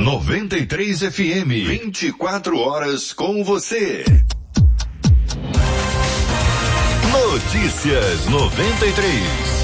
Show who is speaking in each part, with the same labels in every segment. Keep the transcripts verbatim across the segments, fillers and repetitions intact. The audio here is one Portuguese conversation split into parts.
Speaker 1: noventa e três F M, vinte e quatro horas com você. Notícias noventa e três.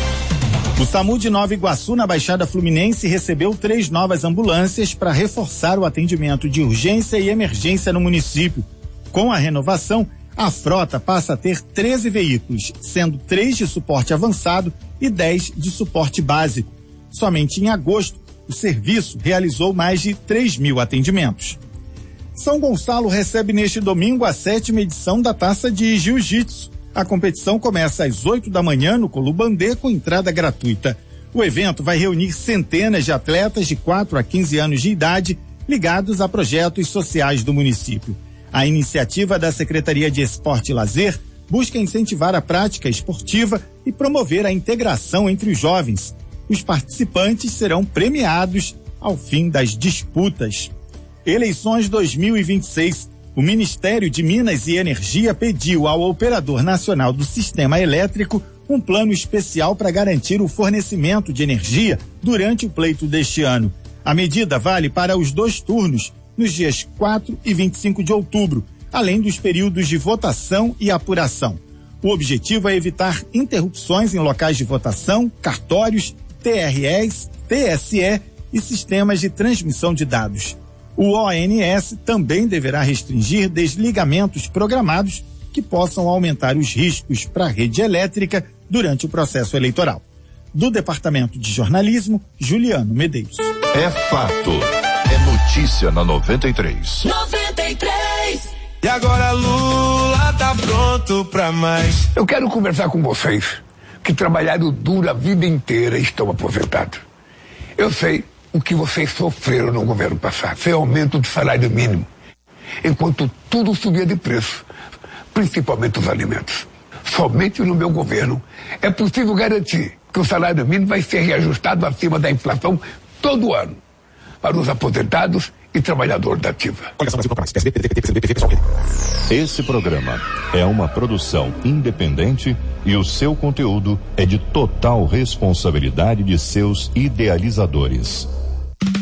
Speaker 2: O SAMU de Nova Iguaçu, na Baixada Fluminense, recebeu três novas ambulâncias para reforçar o atendimento de urgência e emergência no município. Com a renovação, a frota passa a ter treze veículos, sendo três de suporte avançado e dez de suporte básico. Somente em agosto, o serviço realizou mais de três mil atendimentos. São Gonçalo recebe neste domingo a sétima edição da Taça de Jiu-Jitsu. A competição começa às oito da manhã no Colubandê com entrada gratuita. O evento vai reunir centenas de atletas de quatro a quinze anos de idade ligados a projetos sociais do município. A iniciativa da Secretaria de Esporte e Lazer busca incentivar a prática esportiva e promover a integração entre os jovens. Os participantes serão premiados ao fim das disputas. Eleições dois mil e vinte e seis. O Ministério de Minas e Energia pediu ao Operador Nacional do Sistema Elétrico um plano especial para garantir o fornecimento de energia durante o pleito deste ano. A medida vale para os dois turnos, nos dias quatro e vinte e cinco de outubro, além dos períodos de votação e apuração. O objetivo é evitar interrupções em locais de votação, cartórios, T R Es, T S E e sistemas de transmissão de dados. O O N S também deverá restringir desligamentos programados que possam aumentar os riscos para a rede elétrica durante o processo eleitoral. Do Departamento de Jornalismo, Juliano Medeiros.
Speaker 1: É fato. É notícia na noventa e três.
Speaker 3: noventa e três.
Speaker 4: E agora Lula tá pronto pra mais.
Speaker 5: Eu quero conversar com vocês que trabalharam duro a vida inteira e estão aposentados. Eu sei o que vocês sofreram no governo passado. Foi aumento do salário mínimo, enquanto tudo subia de preço, principalmente os alimentos. Somente no meu governo é possível garantir que o salário mínimo vai ser reajustado acima da inflação todo ano, para os aposentados e trabalhadores da ativa.
Speaker 1: Esse programa é uma produção independente e o seu conteúdo é de total responsabilidade de seus idealizadores.